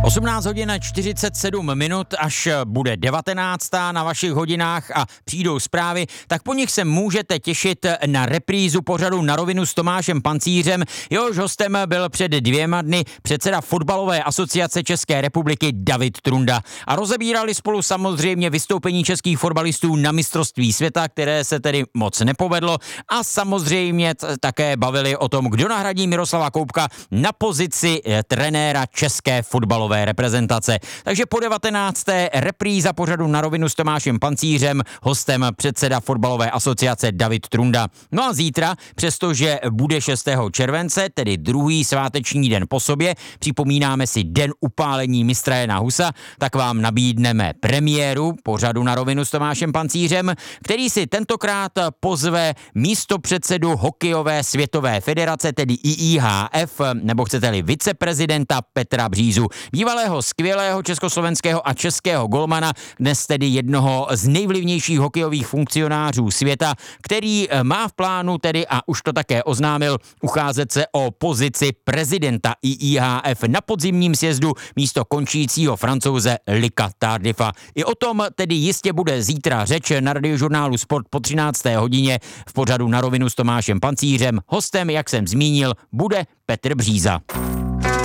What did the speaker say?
18 hodin 47 minut, až bude 19. na vašich hodinách a přijdou zprávy, tak po nich se můžete těšit na reprízu pořadu Na rovinu s Tomášem Pancířem. Jehož hostem byl před 2 dny předseda Fotbalové asociace České republiky David Trunda. A rozebírali spolu samozřejmě vystoupení českých fotbalistů na mistrovství světa, které se tedy moc nepovedlo, a samozřejmě také bavili o tom, kdo nahradí Miroslava Koubka na pozici trenéra české fotbalové reprezentace. Takže po 19. repríza pořadu Na rovinu s Tomášem Pancířem, hostem předseda Fotbalové asociace David Trunda. No a zítra, přestože bude 6. července, tedy druhý sváteční den po sobě, připomínáme si den upálení mistra Jana Husa, tak vám nabídneme premiéru pořadu Na rovinu s Tomášem Pancířem, který si tentokrát pozve místopředsedu hokejové světové federace, tedy IIHF, nebo chcete-li viceprezidenta Petra Břízu, bývalého skvělého československého a českého golmana, dnes tedy jednoho z nejvlivnějších hokejových funkcionářů světa, který má v plánu tedy, a už to také oznámil, ucházet se o pozici prezidenta IIHF na podzimním sjezdu místo končícího Francouze Lucka Tardiffa. I o tom tedy jistě bude zítra řeč na Radiožurnálu Sport po 13. hodině v pořadu Na rovinu s Tomášem Pancířem. Hostem, jak jsem zmínil, bude Petr Bříza.